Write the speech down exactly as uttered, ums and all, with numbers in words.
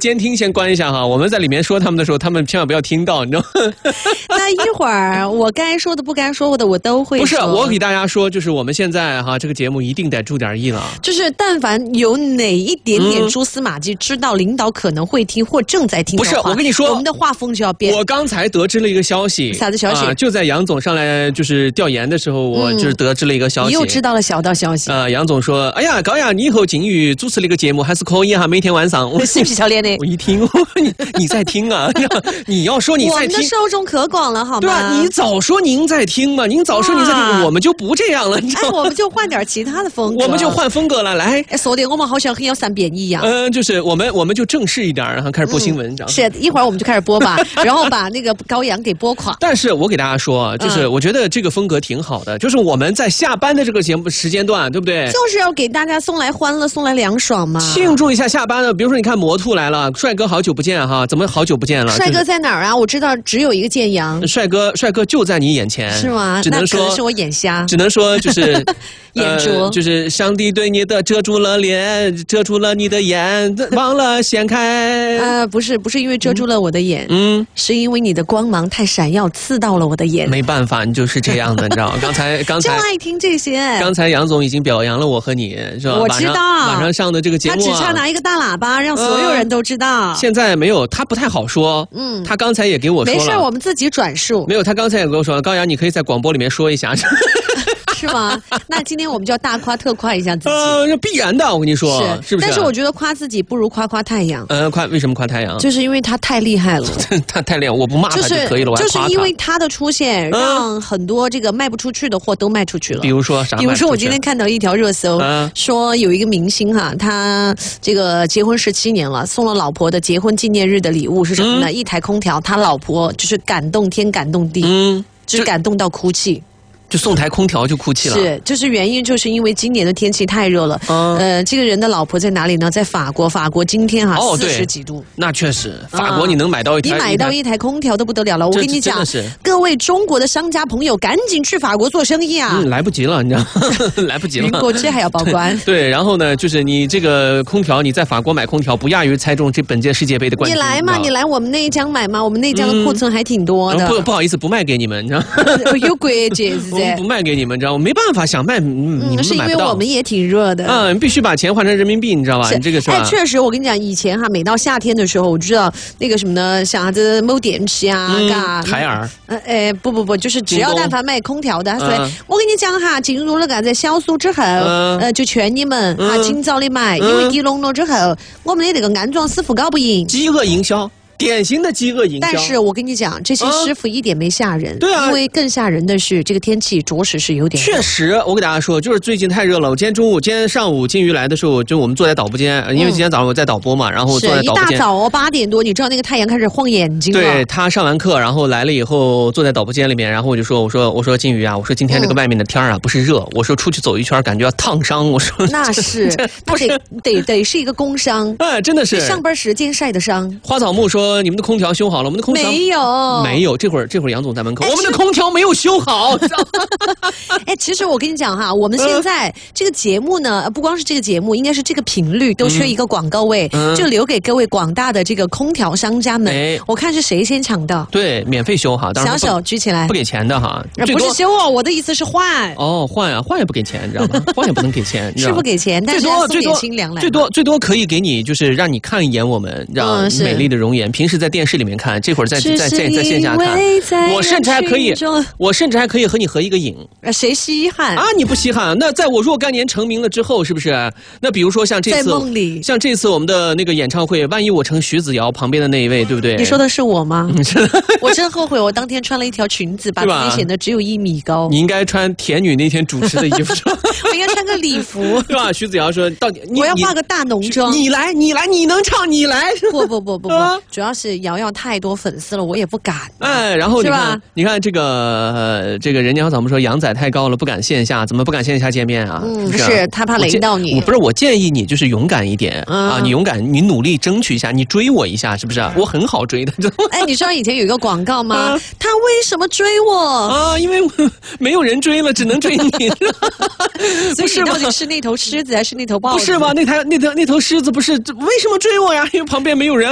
监听先关一下哈，我们在里面说他们的时候，他们千万不要听到，你知道吗？ 那一会儿我该说的不该说的我都会说。 不是，我给大家说，就是我们现在哈这个节目一定得注点意了。 就是但凡有哪一点点蛛丝马迹，嗯、知道领导可能会听或正在听的话， 不是我跟你说， 我们的画风就要变。 我刚才得知了一个消息， 啥子消息？ 啊、就在杨总上来就是调研的时候，我就是得知了一个消息。 你、嗯、又知道了小道消息。 呃，杨总说：“哎呀，高雅，你以后进语主持那个节目还是可以哈，每天晚上。” 是不是小脸的？ 我一听，你你在听啊？你要说你在听， 我们的受众可广了，好吗？ 对啊，你早说您在听嘛，您早说您在听，啊、我们就不这样了，你知道吗？ 哎，我们就换点其他的风格， 我们就换风格了，来。 哎，说的我们好像很有三变一样。 嗯、呃，就是我们我们就正式一点，然后开始播新闻，嗯、你知道吗？ 是，一会儿我们就开始播吧，然后把那个高阳给播垮。 但是我给大家说，就是我觉得这个风格挺好的，嗯、就是我们在下班的这个节目时间段，对不对？ 就是要给大家送来欢乐，送来凉爽嘛， 庆祝一下下班了。比如说，你看魔兔来了，帅哥好久不见哈，怎么好久不见了？ 帅哥在哪儿啊？我知道只有一个建阳。 帅哥，帅哥就在你眼前， 是吗？ 只能说那可能是我眼瞎， 只能说就是眼拙、 呃，就是上帝对你的遮住了脸，遮住了你的眼，忘了掀开。 呃，不是，不是因为遮住了我的眼， 嗯， 是因为你的光芒太闪耀，刺到了我的眼。 没办法，你就是这样的，你知道吗？刚才刚才就爱听这些。 刚才杨总已经表扬了我和你，是吧？ 我知道， 晚上上的这个节目、啊， 他只差拿一个大喇叭，让所有人都知道。 呃、现在没有，他不太好说。嗯，他刚才也给我说了， 没事，我们自己转述。 没有，他刚才也跟我说，高阳，你可以在广播里面说一下。 是吗？那今天我们就要大夸特夸一下自己。 呃，必然的，我跟你说，是是不是？ 但是我觉得夸自己不如夸夸太阳。 呃，夸为什么夸太阳？ 就是因为他太厉害了。 他太厉害，我不骂他就可以了， 就是、就是因为他的出现，让很多这个卖不出去的货都卖出去了。 比如说啥？ 比如说我今天看到一条热搜， 嗯、 说有一个明星哈，他这个结婚十七年了，送了老婆的结婚纪念日的礼物是什么呢？嗯、一台空调，他老婆就是感动天感动地，嗯，就是感动到哭泣。 就送台空调就哭泣了， 是，就是原因就是因为今年的天气太热了。嗯、呃，这个人的老婆在哪里呢？在法国，法国今天哈四十几度， 那确实，法国你能买到一台， 你买到一台空调都不得了了。我跟你讲，各位中国的商家朋友，赶紧去法国做生意啊！ 嗯，来不及了，你知道，来不及了。 云过之还要报关。 对，然后呢，就是你这个空调，你在法国买空调，不亚于猜中这本届世界杯的冠军。 你来嘛，你来我们内江买嘛，我们内江的库存还挺多的。 嗯、不不好意思，不卖给你们，你知道。 有鬼姐子。 不卖给你们，知道吗？没办法，想卖，嗯，你们是因为我们也挺热的， 嗯，必须把钱换成人民币，你知道吧？你这个是吧？ 哎，确实，我跟你讲，以前哈，每到夏天的时候，我就知道那个什么呢，像啥子某电器啊，嘎、 嗯，海尔， 呃，哎，不不不，就是只要但凡卖空调的，所以、嗯、我跟你讲哈，进入了干在小苏之后，嗯、呃，就劝你们啊，尽早的买，嗯、因为地隆了之后，我们的那个安装师傅搞不赢， 饥饿营销。典型的饥饿营销， 但是我跟你讲，这些师傅一点没吓人， 对啊， 因为更吓人的是这个天气着实是有点。 确实，我给大家说，就是最近太热了。我今天中午、今天上午金鱼来的时候，就我们坐在导播间，因为今天早上我在导播嘛，然后坐在导播间。 一大早哦，八点多，你知道那个太阳开始晃眼睛了。 对，他上完课，然后来了以后，坐在导播间里面，然后我就说：“我说，我说金鱼啊，我说今天这个外面的天啊不是热，我说出去走一圈感觉要烫伤。”我说那是，那得得得是一个工伤， 哎，真的是上班时间晒的伤。 花草木说：“你们的空调修好了，我们的空调没有， 没有。这会儿这会儿杨总在门口，我们的空调没有修好。 哎，其实我跟你讲哈，我们现在这个节目呢，不光是这个节目，应该是这个频率都缺一个广告位，嗯、就留给各位广大的这个空调商家们。哎、我看是谁先抢到？ 对，免费修哈，当然小手举起来， 不给钱的哈。 不是修哦，我的意思是换。 哦，换啊，换也不给钱，你知道吗？换也不能给钱， 是不给钱，但是要送点清凉来。 最多最多可以给你，就是让你看一眼我们，让美丽的容颜。平时在电视里面看，这会儿在在在在线下看，我甚至还可以，我甚至还可以和你合一个影。 谁稀罕啊？你不稀罕？那在我若干年成名了之后，是不是？那比如说像这次， 在梦里， 像这次我们的那个演唱会，万一我成徐子瑶旁边的那一位，对不对？ 你说的是我吗？我真后悔，我当天穿了一条裙子，把自己显得只有一米高。 你应该穿田女那天主持的衣服， 我应该穿个礼服， 对吧？徐子瑶说：“到底我要化个大浓妆， 你来，你来，你能唱，你来。” 不不不不不，主要是瑶瑶太多粉丝了，我也不敢。 哎，然后你看，你看这个呃，这个人家怎么说？杨仔太高了，不敢线下，怎么不敢线下见面啊？ 嗯，是他怕雷到你。 不是，我建议你就是勇敢一点啊，你勇敢，你努力争取一下，你追我一下，是不是？我很好追的。 哎，你知道以前有一个广告吗？他为什么追我啊？因为没有人追了，只能追你。 所以你到底是那头狮子还是那头豹子？ 不是吧？那台那头那头狮子不是为什么追我呀？因为旁边没有人。